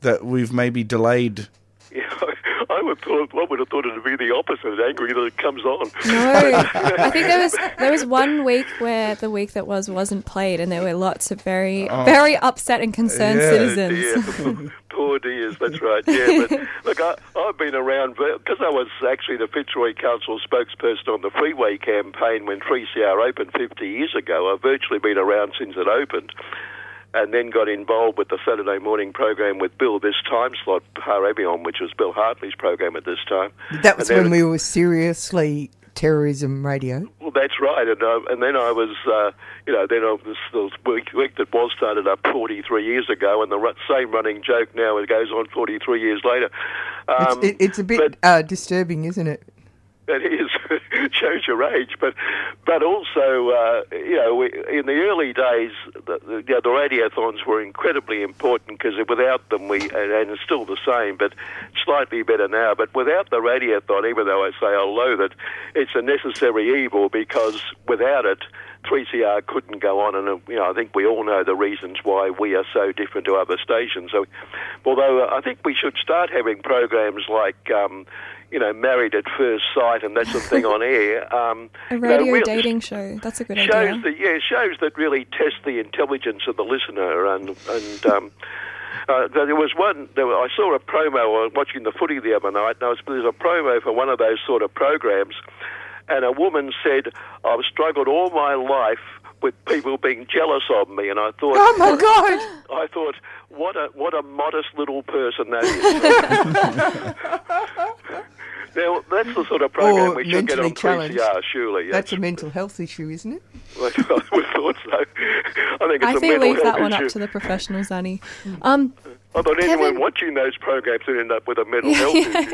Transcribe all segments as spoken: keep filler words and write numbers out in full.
that we've maybe delayed? Yeah, I would thought I would have thought it would be the opposite, angry that it comes on. No, I think there was there was one week where the week that was wasn't played, and there were lots of very oh. very upset and concerned yeah, citizens. Dear. Poor dears, that's right. Yeah, but look, I, I've been around because I was actually the Fitzroy Council spokesperson on the Freeway campaign when three C R opened fifty years ago. I've virtually been around since it opened. And then got involved with the Saturday morning program with Bill, this time slot, Par Avion, which was Bill Hartley's program at this time. That was when we were seriously terrorism radio. Well, that's right. And uh, and then I was, uh, you know, then I was, the week, week that was started up forty-three years ago, and the r- same running joke now, it goes on forty-three years later. Um, it's, it, it's a bit but, uh, disturbing, isn't it? It is. It shows your age, but but also, uh, you know, we, in the early days, the, the, you know, the radiothons were incredibly important because without them, we and, and it's still the same, but slightly better now. But without the radiothon, even though I say I'll loathe it, it's a necessary evil because without it, three C R couldn't go on, and you know, I think we all know the reasons why we are so different to other stations. So, although uh, I think we should start having programs like. Um, you know, Married at First Sight and that sort of thing on air. Um, a radio you know, really dating show. That's a good shows idea. That, yeah, shows that really test the intelligence of the listener. And and um, uh, there was one, there were, I saw a promo, I was watching the footy the other night, and I was, there was a promo for one of those sort of programs, and a woman said, I've struggled all my life with people being jealous of me, and I thought, oh my God! I thought, what a what a modest little person that is. Now, that's the sort of program or we should get on three C R, surely. Yes. That's a mental health issue, isn't it? I would have thought so. I think it's I a think mental leave health that one issue. up to the professionals, Annie. Um, I thought Kevin, anyone watching those programs would end up with a mental health issue.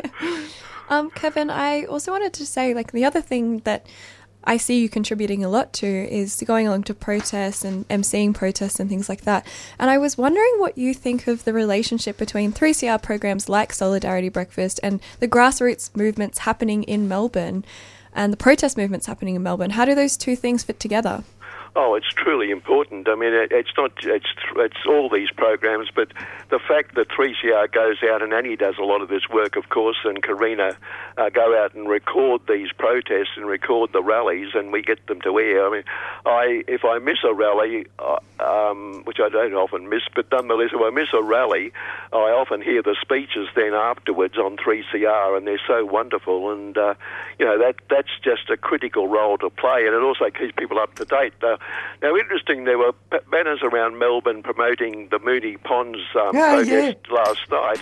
um, Kevin, I also wanted to say, like, the other thing that I see you contributing a lot to is going along to protests and emceeing protests and things like that. And I was wondering what you think of the relationship between three C R programs like Solidarity Breakfast and the grassroots movements happening in Melbourne and the protest movements happening in Melbourne. How do those two things fit together? Oh, it's truly important. I mean, it, it's not it's it's all these programs, but the fact that three C R goes out, and Annie does a lot of this work, of course, and Karina uh, go out and record these protests and record the rallies, and we get them to air. I mean, I if I miss a rally, uh, um, which I don't often miss, but nonetheless, if I miss a rally, I often hear the speeches then afterwards on three C R, and they're so wonderful, and uh, you know that that's just a critical role to play, and it also keeps people up to date. Uh, Now, interesting, there were p- banners around Melbourne promoting the Moonee Ponds um, yeah, protest yeah. last night,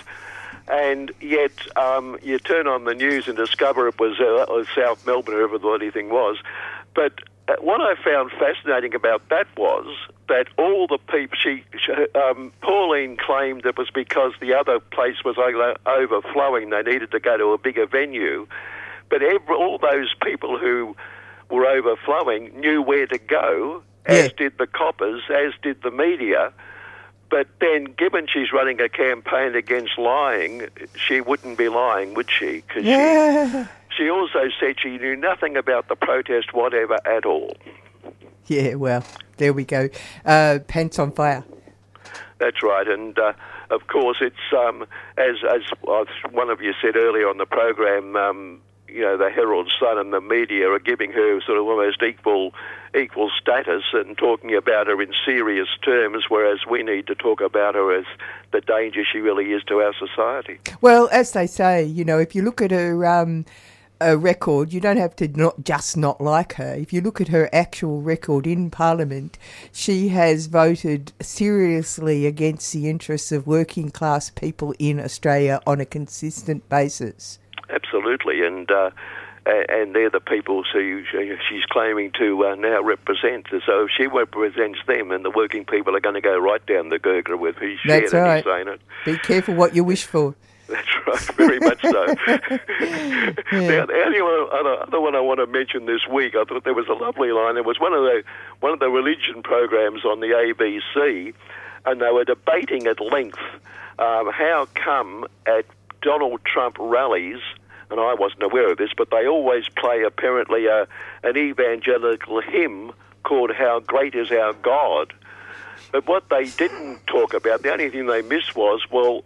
and yet um, you turn on the news and discover it was uh, South Melbourne, whoever the bloody thing was. But uh, what I found fascinating about that was that all the people, she, she um, Pauline claimed it was because the other place was overflowing, they needed to go to a bigger venue, but every, all those people who were overflowing knew where to go, as yeah. did the coppers, as did the media. But then, given she's running a campaign against lying, she wouldn't be lying, would she? Cause yeah. she, she also said she knew nothing about the protest whatever at all. Yeah, well, there we go. Uh, pants on fire. That's right, and uh, of course it's, um, as, as one of you said earlier on the program, um, you know, the Herald Sun and the media are giving her sort of almost equal equal status and talking about her in serious terms, whereas we need to talk about her as the danger she really is to our society. Well, as they say, you know, if you look at her um, uh, record, you don't have to not just not like her. If you look at her actual record in Parliament, she has voted seriously against the interests of working class people in Australia on a consistent basis. Absolutely, and uh, and they're the people who she's claiming to uh, now represent. So if she represents them, and the working people are going to go right down the gurgler with who she That's and right. he's saying it. Be careful what you wish for. That's right, very much so. yeah. Now, the only one, other, other one I want to mention this week, I thought there was a lovely line. There was one of the one of the religion programs on the A B C, and they were debating at length um, how come at Donald Trump rallies, and I wasn't aware of this, but they always play apparently a, an evangelical hymn called How Great Is Our God. But what they didn't talk about, the only thing they missed was, well,